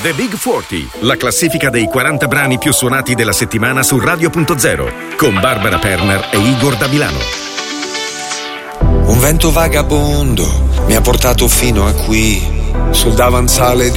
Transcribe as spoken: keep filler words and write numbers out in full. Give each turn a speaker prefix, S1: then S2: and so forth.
S1: The Big quaranta, la classifica dei quaranta brani più suonati della settimana su Radio punto zero, con Barbara Perner e Igor da Milano.
S2: Un vento vagabondo mi ha portato fino a qui, sul davanzale